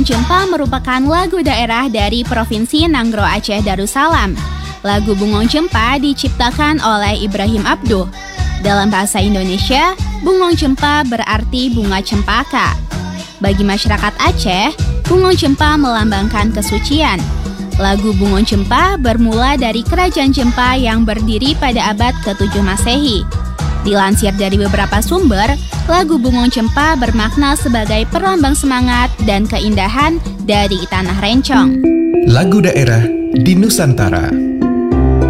Cempa merupakan lagu daerah dari Provinsi Nanggro Aceh Darussalam. Lagu Bungong Cempa diciptakan oleh Ibrahim Abduh. Dalam bahasa Indonesia, Bungong Cempa berarti bunga cempaka. Bagi masyarakat Aceh, Bungong Cempa melambangkan kesucian. Lagu Bungong Cempa bermula dari Kerajaan Cempa yang berdiri pada abad ke-7 Masehi. Dilansir dari beberapa sumber, lagu Bungong Cempa bermakna sebagai perlambang semangat dan keindahan dari tanah rencong. Lagu daerah di Nusantara.